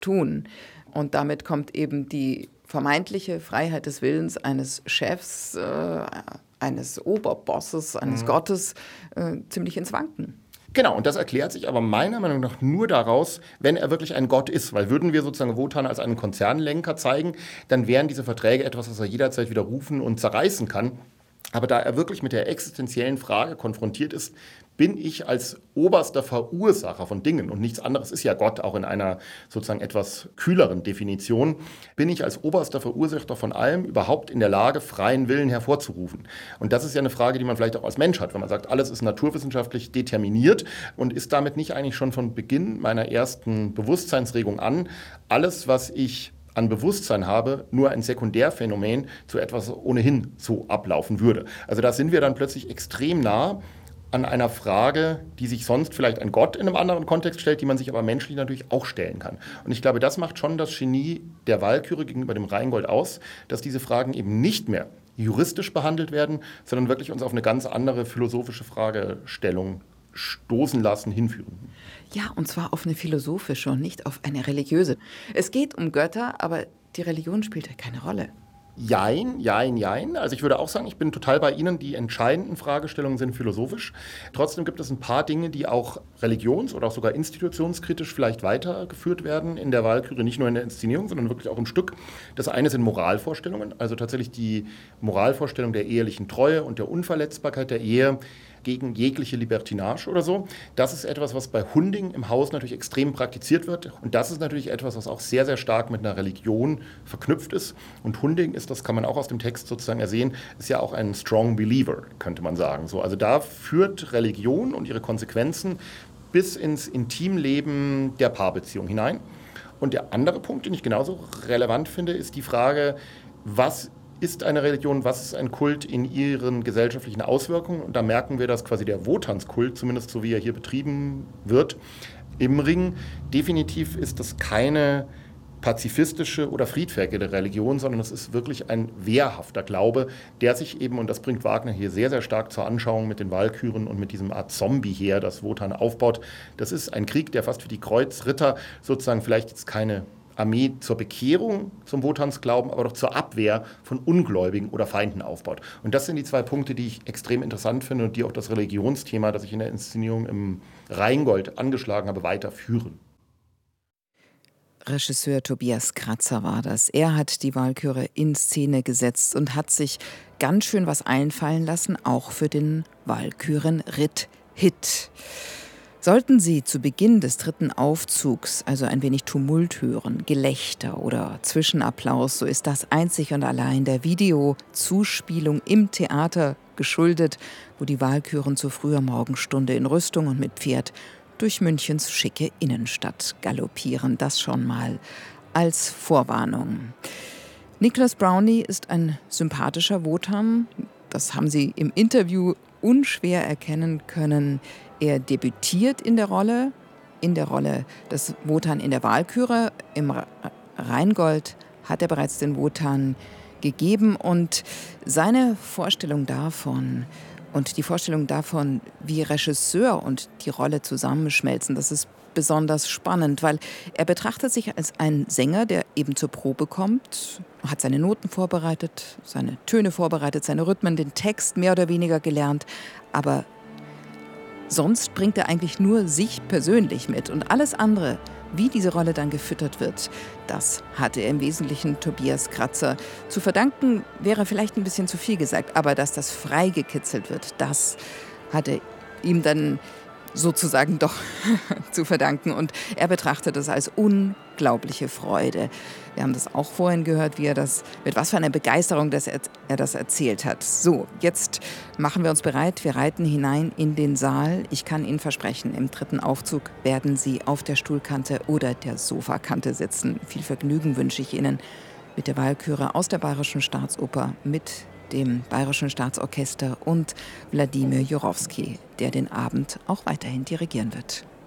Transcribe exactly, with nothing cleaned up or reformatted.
tun. Und damit kommt eben die vermeintliche Freiheit des Willens eines Chefs, äh, eines Oberbosses, eines mhm. Gottes äh, ziemlich ins Wanken. Genau, und das erklärt sich aber meiner Meinung nach nur daraus, wenn er wirklich ein Gott ist. Weil würden wir sozusagen Wotan als einen Konzernlenker zeigen, dann wären diese Verträge etwas, was er jederzeit widerrufen und zerreißen kann. Aber da er wirklich mit der existenziellen Frage konfrontiert ist, bin ich als oberster Verursacher von Dingen, und nichts anderes ist ja Gott, auch in einer sozusagen etwas kühleren Definition, bin ich als oberster Verursacher von allem überhaupt in der Lage, freien Willen hervorzurufen? Und das ist ja eine Frage, die man vielleicht auch als Mensch hat, wenn man sagt, alles ist naturwissenschaftlich determiniert, und ist damit nicht eigentlich schon von Beginn meiner ersten Bewusstseinsregung an alles, was ich an Bewusstsein habe, nur ein Sekundärphänomen zu etwas ohnehin so ablaufen würde. Also da sind wir dann plötzlich extrem nah an einer Frage, die sich sonst vielleicht ein Gott in einem anderen Kontext stellt, die man sich aber menschlich natürlich auch stellen kann. Und ich glaube, das macht schon das Genie der Walküre gegenüber dem Rheingold aus, dass diese Fragen eben nicht mehr juristisch behandelt werden, sondern wirklich uns auf eine ganz andere philosophische Fragestellung stoßen lassen, hinführen. Ja, und zwar auf eine philosophische und nicht auf eine religiöse. Es geht um Götter, aber die Religion spielt ja keine Rolle. Jein, jein, jein. Also ich würde auch sagen, ich bin total bei Ihnen, die entscheidenden Fragestellungen sind philosophisch. Trotzdem gibt es ein paar Dinge, die auch religions- oder auch sogar institutionskritisch vielleicht weitergeführt werden in der Walküre, nicht nur in der Inszenierung, sondern wirklich auch im Stück. Das eine sind Moralvorstellungen, also tatsächlich die Moralvorstellung der ehelichen Treue und der Unverletzbarkeit der Ehe gegen jegliche Libertinage oder so. Das ist etwas, was bei Hunding im Haus natürlich extrem praktiziert wird. Und das ist natürlich etwas, was auch sehr, sehr stark mit einer Religion verknüpft ist. Und Hunding ist, das kann man auch aus dem Text sozusagen ersehen, ist ja auch ein strong believer, könnte man sagen. So, also da führt Religion und ihre Konsequenzen bis ins Intimleben der Paarbeziehung hinein. Und der andere Punkt, den ich genauso relevant finde, ist die Frage, was ist eine Religion, was ist ein Kult in ihren gesellschaftlichen Auswirkungen? Und da merken wir, dass quasi der Wotanskult, zumindest so wie er hier betrieben wird, im Ring, definitiv ist das keine pazifistische oder friedfertige Religion, sondern es ist wirklich ein wehrhafter Glaube, der sich eben, und das bringt Wagner hier sehr, sehr stark zur Anschauung mit den Walküren und mit diesem Art Zombie-Heer, das Wotan aufbaut. Das ist ein Krieg, der fast für die Kreuzritter sozusagen vielleicht jetzt keine Armee zur Bekehrung zum Wotansglauben, aber doch zur Abwehr von Ungläubigen oder Feinden aufbaut. Und das sind die zwei Punkte, die ich extrem interessant finde und die auch das Religionsthema, das ich in der Inszenierung im Rheingold angeschlagen habe, weiterführen. Regisseur Tobias Kratzer war das. Er hat die Walküre in Szene gesetzt und hat sich ganz schön was einfallen lassen, auch für den Walküren-Ritt-Hit. Sollten Sie zu Beginn des dritten Aufzugs also ein wenig Tumult hören, Gelächter oder Zwischenapplaus, so ist das einzig und allein der Videozuspielung im Theater geschuldet, wo die Walküren zur früher Morgenstunde in Rüstung und mit Pferd durch Münchens schicke Innenstadt galoppieren. Das schon mal als Vorwarnung. Nicholas Brownlee ist ein sympathischer Wotan. Das haben Sie im Interview unschwer erkennen können. Er debütiert in der Rolle, in der Rolle des Wotan in der Walküre. Im Rheingold hat er bereits den Wotan gegeben. Und seine Vorstellung davon und die Vorstellung davon, wie Regisseur und die Rolle zusammenschmelzen, das ist besonders spannend, weil er betrachtet sich als ein Sänger, der eben zur Probe kommt, hat seine Noten vorbereitet, seine Töne vorbereitet, seine Rhythmen, den Text mehr oder weniger gelernt, aber sonst bringt er eigentlich nur sich persönlich mit. Und alles andere, wie diese Rolle dann gefüttert wird, das hatte er im Wesentlichen Tobias Kratzer zu verdanken, wäre vielleicht ein bisschen zu viel gesagt. Aber dass das frei gekitzelt wird, das hatte ihm dann sozusagen doch zu verdanken. Und er betrachtet es als unglaubliche Freude. Wir haben das auch vorhin gehört, wie er das, mit was für einer Begeisterung dass er, er das erzählt hat. So, jetzt machen wir uns bereit. Wir reiten hinein in den Saal. Ich kann Ihnen versprechen, im dritten Aufzug werden Sie auf der Stuhlkante oder der Sofakante sitzen. Viel Vergnügen wünsche ich Ihnen mit der Walküre aus der Bayerischen Staatsoper, mit dem Bayerischen Staatsorchester und Wladimir Jurowski, der den Abend auch weiterhin dirigieren wird.